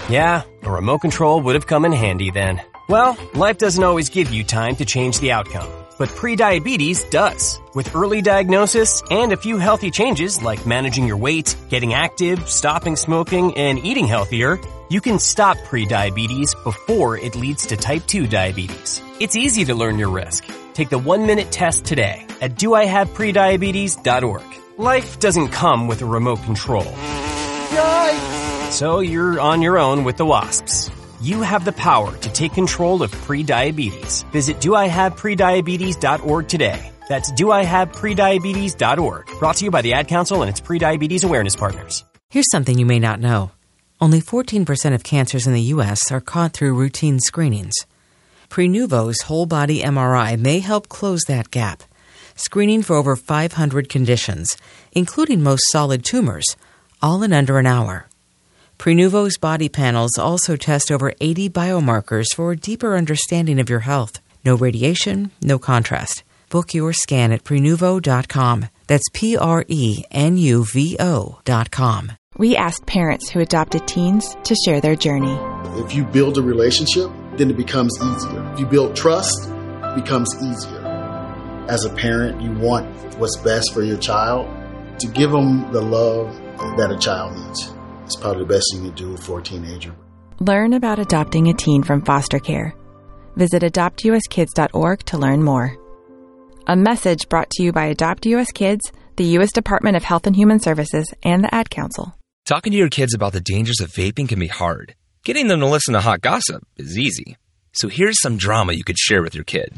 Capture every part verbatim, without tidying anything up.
Yeah, a remote control would have come in handy then. Well, life doesn't always give you time to change the outcome, but prediabetes does. With early diagnosis and a few healthy changes like managing your weight, getting active, stopping smoking, and eating healthier, you can stop prediabetes before it leads to type two diabetes. It's easy to learn your risk. Take the one-minute test today at do I have prediabetes dot org. Life doesn't come with a remote control. Yikes! So you're on your own with the wasps. You have the power to take control of prediabetes. Visit do I have prediabetes dot org today. That's do I have prediabetes dot org. Brought to you by the Ad Council and its Prediabetes Awareness Partners. Here's something you may not know. Only fourteen percent of cancers in the U S are caught through routine screenings. Prenuvo's whole-body M R I may help close that gap, screening for over five hundred conditions, including most solid tumors, all in under an hour. Prenuvo's body panels also test over eighty biomarkers for a deeper understanding of your health. No radiation, no contrast. Book your scan at prenuvo dot com. That's P R E N U V O dot com. We asked parents who adopted teens to share their journey. If you build a relationship, then it becomes easier. If you build trust, it becomes easier. As a parent, you want what's best for your child. To give them the love that a child needs. It's probably the best thing you do for a teenager. Learn about adopting a teen from foster care. Visit adopt u s kids dot org to learn more. A message brought to you by Adopt U S Kids, the U S Department of Health and Human Services, and the Ad Council. Talking to your kids about the dangers of vaping can be hard. Getting them to listen to hot gossip is easy. So here's some drama you could share with your kid.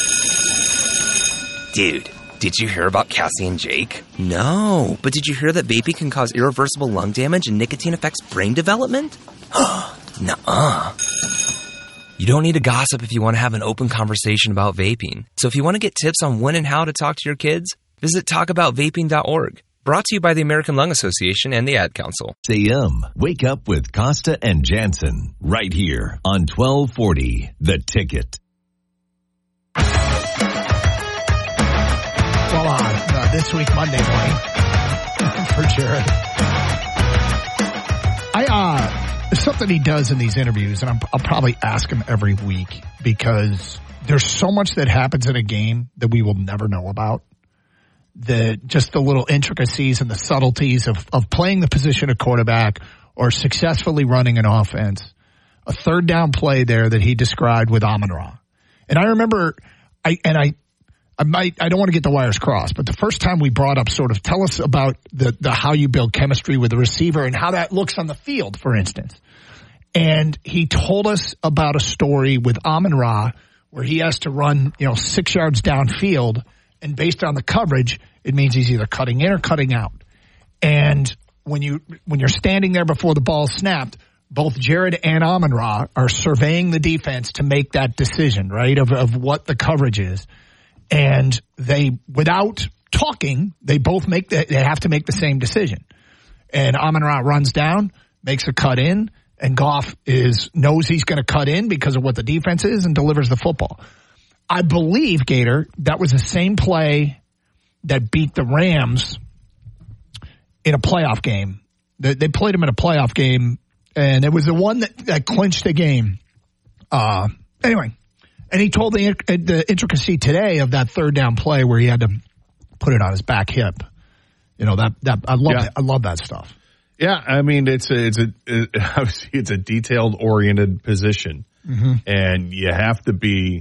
Dude, did you hear about Cassie and Jake? No, but did you hear that vaping can cause irreversible lung damage and nicotine affects brain development? Nuh-uh. You don't need to gossip if you want to have an open conversation about vaping. So if you want to get tips on when and how to talk to your kids, visit talk about vaping dot org. Brought to you by the American Lung Association and the Ad Council. A M. Wake up with Costa and Jansen right here on twelve forty The Ticket. Well, on uh, this week, Monday morning, for Jared. I, uh, there's something he does in these interviews, and I'm, I'll probably ask him every week because there's so much that happens in a game that we will never know about. The, just the little intricacies and the subtleties of, of playing the position of quarterback or successfully running an offense. A third down play there that he described with Amon-Ra. And I remember, I, and I, I might, I don't want to get the wires crossed, but the first time we brought up sort of tell us about the, the how you build chemistry with the receiver and how that looks on the field, for instance. And he told us about a story with Amon-Ra where he has to run, you know, six yards downfield, and based on the coverage, it means he's either cutting in or cutting out. And when you when you're standing there before the ball snapped, both Jared and Amon-Ra are surveying the defense to make that decision, right, of of what the coverage is. And they, without talking, they both make the, they have to make the same decision. And Amon-Ra runs down, makes a cut in, and Goff is knows he's going to cut in because of what the defense is and delivers the football. I believe, Gator, that was the same play that beat the Rams in a playoff game. They, they played him in a playoff game, and it was the one that, that clinched the game. Uh, anyway, and he told the, the intricacy today of that third down play where he had to put it on his back hip. You know, that that I love yeah. I love that stuff. Yeah, I mean, it's a, it's a, it, obviously it's a detailed-oriented position, mm-hmm. and you have to be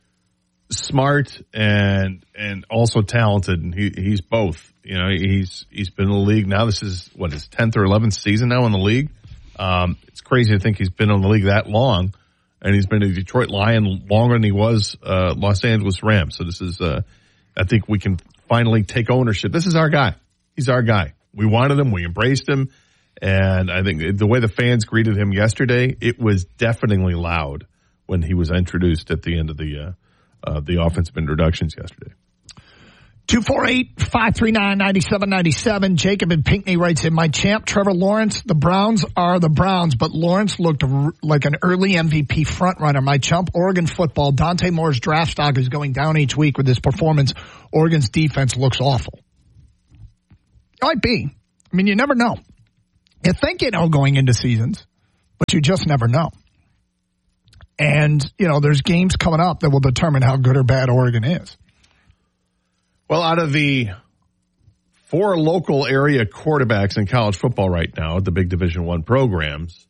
smart and and also talented, and he he's both. You know, he's he's been in the league now. This is what his tenth or eleventh season now in the league. Um, it's crazy to think he's been in the league that long, and he's been a Detroit Lion longer than he was uh, Los Angeles Rams. So this is, uh, I think we can finally take ownership. This is our guy. He's our guy. We wanted him. We embraced him. And I think the way the fans greeted him yesterday, it was deafeningly loud when he was introduced at the end of the uh, uh, the offensive introductions yesterday. two four eight, five three nine, nine seven nine seven. Jacob in Pinckney writes in, my champ, Trevor Lawrence, the Browns are the Browns, but Lawrence looked r- like an early M V P frontrunner. My chump, Oregon football, Dante Moore's draft stock is going down each week with his performance. Oregon's defense looks awful. It might be. I mean, you never know. You think you know going into seasons, but you just never know. And, you know, there's games coming up that will determine how good or bad Oregon is. Well, out of the four local area quarterbacks in college football right now at the big Division One programs,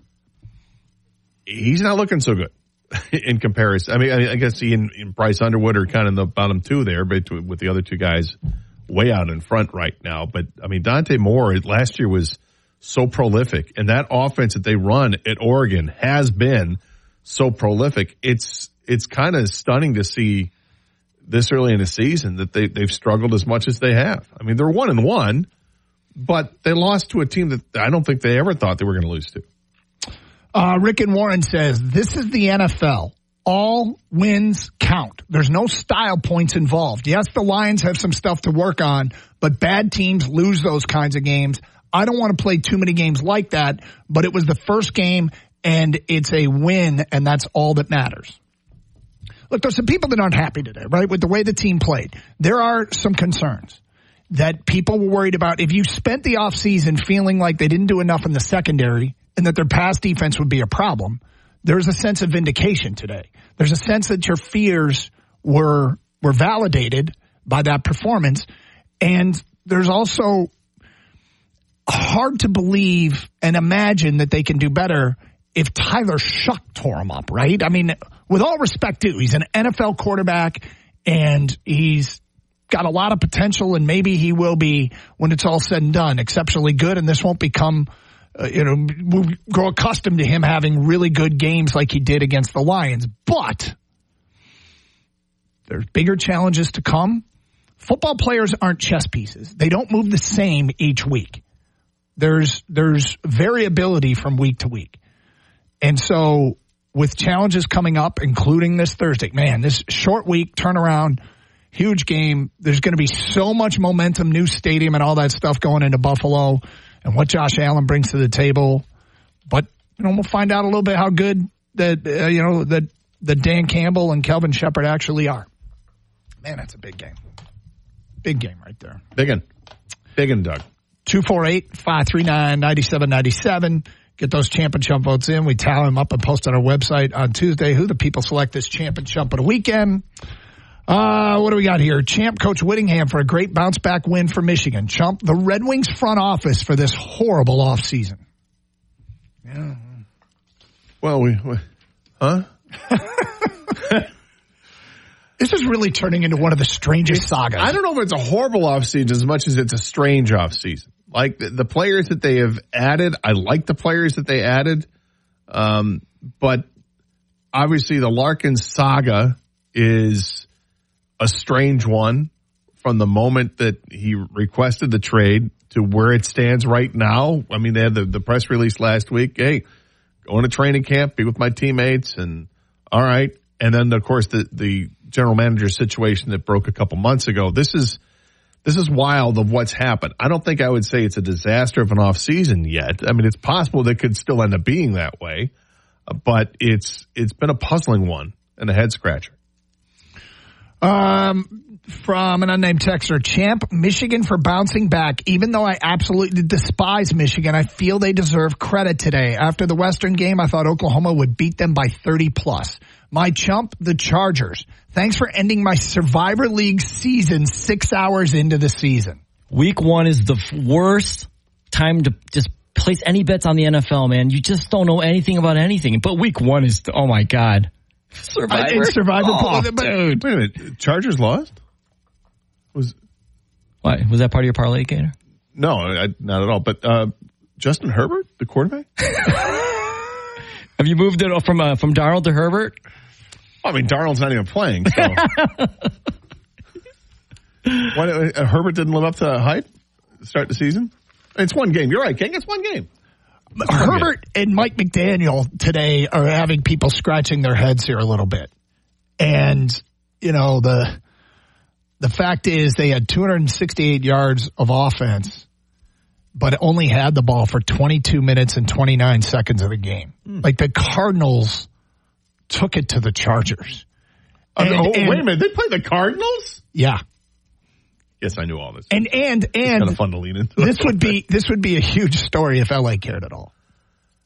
he's not looking so good in comparison. I mean, I guess he and, and Bryce Underwood are kind of the bottom two there, but with the other two guys way out in front right now. But, I mean, Dante Moore last year was so prolific, and that offense that they run at Oregon has been so prolific. It's it's kind of stunning to see this early in the season that they, they've struggled as much as they have. I mean, they're one and one, but they lost to a team that I don't think they ever thought they were going to lose to. Uh, Rick and Warren says, this is the N F L. All wins count. There's no style points involved. Yes, the Lions have some stuff to work on, but bad teams lose those kinds of games. I don't want to play too many games like that, but it was the first game, and it's a win, and that's all that matters. Look, there's some people that aren't happy today, right, with the way the team played. There are some concerns that people were worried about. If you spent the offseason feeling like they didn't do enough in the secondary and that their pass defense would be a problem, there's a sense of vindication today. There's a sense that your fears were were validated by that performance. And there's also hard to believe and imagine that they can do better if Tyler Shuck tore him up, right? I mean, with all respect to, he's an N F L quarterback and he's got a lot of potential, and maybe he will be, when it's all said and done, exceptionally good, and this won't become, uh, you know, we'll grow accustomed to him having really good games like he did against the Lions. But there's bigger challenges to come. Football players aren't chess pieces. They don't move the same each week. There's there's variability from week to week. And so with challenges coming up, including this Thursday, man, this short week, turnaround, huge game. There's going to be so much momentum, new stadium and all that stuff going into Buffalo and what Josh Allen brings to the table. But, you know, we'll find out a little bit how good that, uh, you know, that, that Dan Campbell and Kelvin Shepherd actually are. Man, that's a big game. Big game right there. Big one. Big one, Doug. two four eight, five three nine, nine seven nine seven. Get those champ and chump votes in. We tally them up and post on our website on Tuesday who the people select this champ and chump of the weekend. Uh, what do we got here? Champ Coach Whittingham for a great bounce-back win for Michigan. Chump, the Red Wings front office for this horrible offseason. Yeah. Well, we, we huh? This is really turning into one of the strangest it's, sagas. I don't know if it's a horrible offseason as much as it's a strange offseason. Like the, the players that they have added, I like the players that they added. Um, but obviously the Larkin saga is a strange one from the moment that he requested the trade to where it stands right now. I mean, they had the, the press release last week. Hey, going to training camp, be with my teammates, and all right. And then, of course, the, the general manager situation that broke a couple months ago. This is this is wild of what's happened. I don't think I would say it's a disaster of an off season yet. I mean, it's possible that it could still end up being that way, but it's it's been a puzzling one and a head scratcher. Um, from an unnamed texter, Champ, Michigan for bouncing back. Even though I absolutely despise Michigan, I feel they deserve credit today. After the Western game, I thought Oklahoma would beat them by thirty plus. My chump, the Chargers. Thanks for ending my Survivor League season six hours into the season. Week one is the worst time to just place any bets on the N F L, man. You just don't know anything about anything. But week one is, oh my God. Survivor. Uh, it's Survivor. Oh, but, dude. Wait a minute. Chargers lost? Was What? Was that part of your parlay, Gator? No, I, not at all. But uh, Justin Herbert, the quarterback? Have you moved it from uh, from Darnold to Herbert? I mean, Darnold's not even playing. So. Why, uh, Herbert didn't live up to hype to start the season? It's one game. You're right, King. It's one game. It's Herbert one game. and Mike McDaniel today are having people scratching their heads here a little bit. And, you know, the the fact is they had two hundred sixty-eight yards of offense, but only had the ball for twenty-two minutes and twenty-nine seconds of the game. Mm. Like the Cardinals took it to the Chargers. And, oh, and, wait a minute. They play the Cardinals? Yeah. Yes, I knew all this. And and and it's kind of fun to lean into. This would be this would be a huge story if L A cared at all.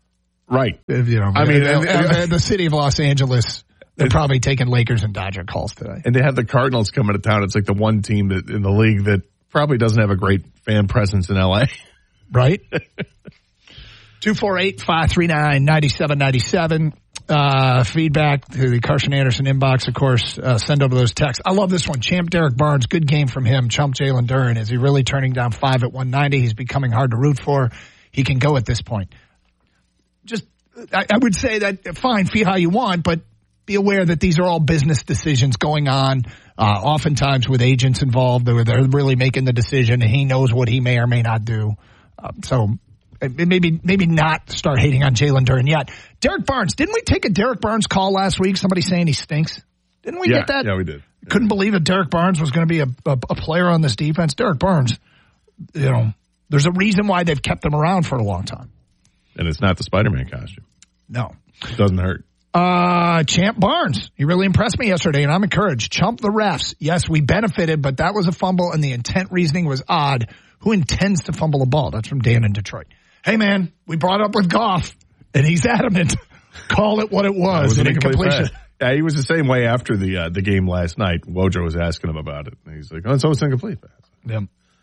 Right. If, you know, I mean, and, and, and the city of Los Angeles, they're probably taking Lakers and Dodger calls today. And they have the Cardinals coming to town. It's like the one team that in the league that probably doesn't have a great fan presence in L A. Right. two four eight, five three nine, nine seven nine seven. Uh, feedback to the Carson Anderson inbox, of course. Uh, send over those texts. I love this one. Champ Derek Barnes, good game from him. Chump Jalen Duren. Is he really turning down five at one ninety? He's becoming hard to root for. He can go at this point. Just, I, I would say that, fine, feel how you want, but be aware that these are all business decisions going on, uh, oftentimes with agents involved where they're really making the decision and he knows what he may or may not do. Uh, so maybe maybe not start hating on Jalen Duren yet. Derek Barnes, didn't we take a Derek Barnes call last week? Somebody saying he stinks? Didn't we yeah, get that? Yeah, we did. Yeah. Couldn't believe that Derek Barnes was going to be a, a, a player on this defense. Derek Barnes, you know, there's a reason why they've kept him around for a long time. And it's not the Spider-Man costume. No. It doesn't hurt. Uh, Champ Barnes, he really impressed me yesterday, and I'm encouraged. Chump the refs. Yes, we benefited, but that was a fumble, and the intent reasoning was odd. Who intends to fumble a ball? That's from Dan in Detroit. Hey, man, we brought up with Goff, and he's adamant. Call it what it was, was an incompletion. Yeah, he was the same way after the uh, the game last night. Wojo was asking him about it. And he's like, oh, it's almost incomplete. Yep.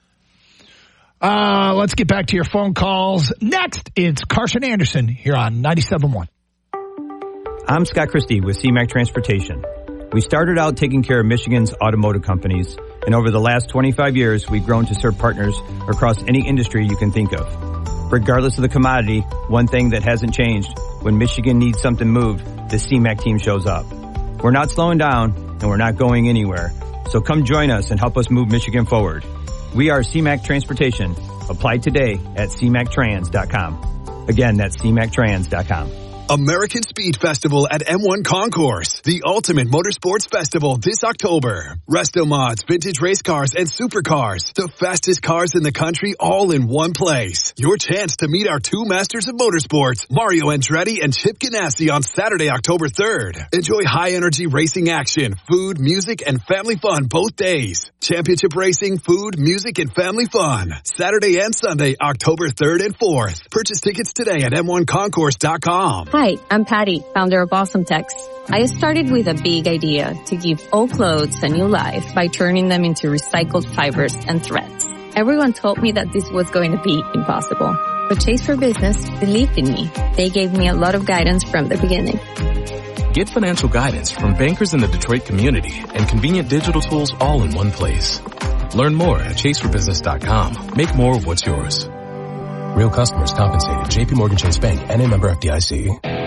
Uh, let's get back to your phone calls. Next, it's Carson Anderson here on ninety-seven point one. I'm Scott Christie with C MAC Transportation. We started out taking care of Michigan's automotive companies, and over the last twenty-five years, we've grown to serve partners across any industry you can think of. Regardless of the commodity, one thing that hasn't changed, when Michigan needs something moved, the C MAC team shows up. We're not slowing down, and we're not going anywhere. So come join us and help us move Michigan forward. We are C MAC Transportation. Apply today at c mac trans dot com. Again, that's c mac trans dot com. American Speed Festival at M one Concourse, the ultimate motorsports festival this October. Resto mods, vintage race cars, and supercars. The fastest cars in the country all in one place. Your chance to meet our two masters of motorsports, Mario Andretti and Chip Ganassi, on Saturday, October third. Enjoy high-energy racing action, food, music, and family fun both days. Championship racing, food, music, and family fun. Saturday and Sunday, October third and fourth. Purchase tickets today at m one concourse dot com. Hi, I'm Patty, founder of Awesome Tex. I started with a big idea to give old clothes a new life by turning them into recycled fibers and threads. Everyone told me that this was going to be impossible, but Chase for Business believed in me. They gave me a lot of guidance from the beginning. Get financial guidance from bankers in the Detroit community and convenient digital tools all in one place. Learn more at chase for business dot com. Make more what's yours. Real customers compensated. J P Morgan Chase Bank, N A member F D I C.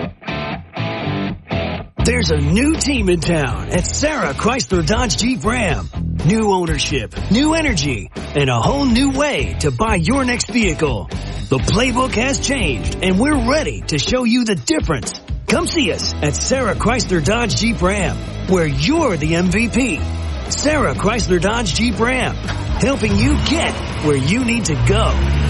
There's a new team in town at Sarah Chrysler Dodge Jeep Ram. New ownership, new energy, and a whole new way to buy your next vehicle. The playbook has changed, and we're ready to show you the difference. Come see us at Sarah Chrysler Dodge Jeep Ram, where you're the M V P. Sarah Chrysler Dodge Jeep Ram, helping you get where you need to go.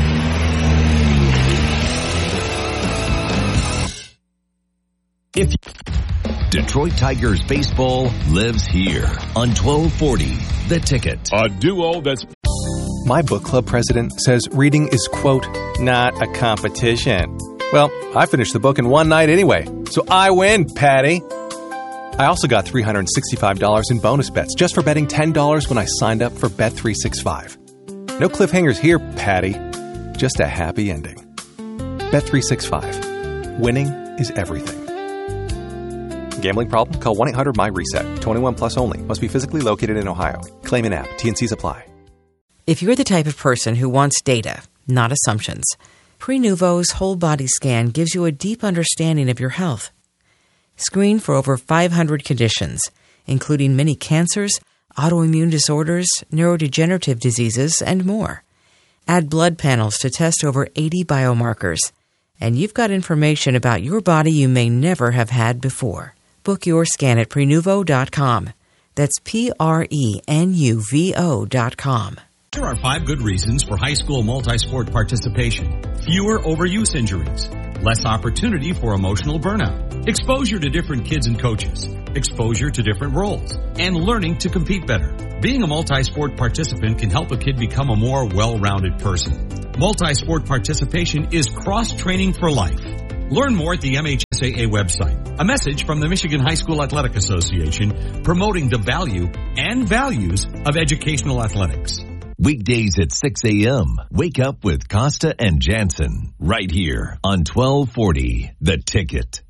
If Detroit Tigers baseball lives here on twelve forty, The Ticket. A duo that's... My book club president says reading is, quote, not a competition. Well, I finished the book in one night anyway, so I win, Patty. I also got three hundred sixty-five dollars in bonus bets just for betting ten dollars when I signed up for Bet three sixty-five. No cliffhangers here, Patty. Just a happy ending. Bet three sixty-five. Winning is everything. Gambling problem? Call one eight hundred my reset. twenty-one plus only. Must be physically located in Ohio. Claim in app. T N Cs apply. If you're the type of person who wants data, not assumptions, Prenuvo's whole body scan gives you a deep understanding of your health. Screen for over five hundred conditions, including many cancers, autoimmune disorders, neurodegenerative diseases, and more. Add blood panels to test over eighty biomarkers, and you've got information about your body you may never have had before. Book your scan at prenuvo dot com. That's P R E N U V O dot com. Here are five good reasons for high school multi-sport participation. Fewer overuse injuries. Less opportunity for emotional burnout. Exposure to different kids and coaches. Exposure to different roles. And learning to compete better. Being a multi-sport participant can help a kid become a more well-rounded person. Multi-sport participation is cross-training for life. Learn more at the M H S A A website. A message from the Michigan High School Athletic Association promoting the value and values of educational athletics. Weekdays at six a.m. Wake up with Costa and Jansen right here on twelve forty The Ticket.